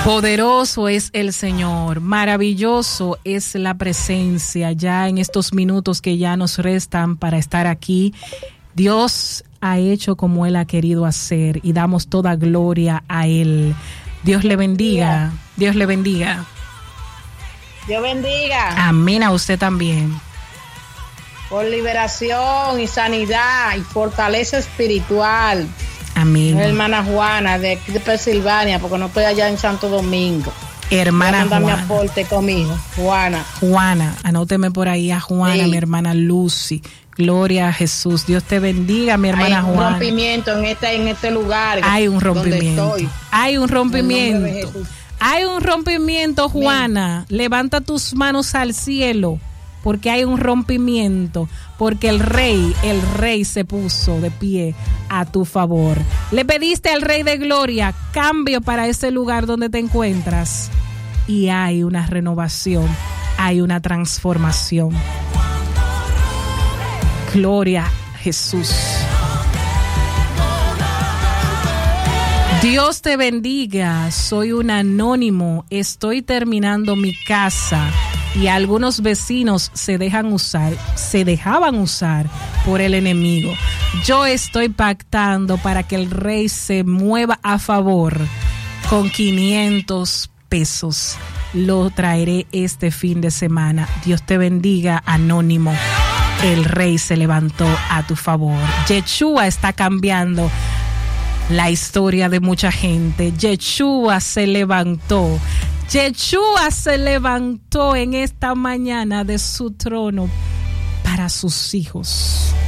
Poderoso es el Señor, maravilloso es la presencia. Ya en estos minutos que ya nos restan para estar aquí, Dios ha hecho como Él ha querido hacer y damos toda gloria a Él. Dios le bendiga, Dios le bendiga. Dios bendiga. Amén, a usted también. Por liberación y sanidad y fortaleza espiritual. Amén. Hermana Juana de Pensilvania, porque no estoy allá en Santo Domingo. Hermana Juana. Mi aporte conmigo, Juana. Juana, anóteme por ahí a Juana, sí. Mi hermana Lucy. Gloria a Jesús. Dios te bendiga, mi hermana Juana. Hay un rompimiento en este lugar. Hay un rompimiento. Hay un rompimiento. Hay un rompimiento, Juana. Amén. Levanta tus manos al cielo, porque hay un rompimiento, porque el rey se puso de pie a tu favor. Le pediste al Rey de Gloria cambio para ese lugar donde te encuentras y hay una renovación, hay una transformación. Gloria a Jesús. Dios te bendiga. Soy un anónimo. Estoy terminando mi casa y algunos vecinos se dejaban usar por el enemigo. Yo estoy pactando para que el rey se mueva a favor con 500 pesos. Lo traeré este fin de semana. Dios te bendiga, anónimo. El rey se levantó a tu favor. Yeshua está cambiando la historia de mucha gente. Yeshua se levantó. Yeshua se levantó en esta mañana de su trono para sus hijos.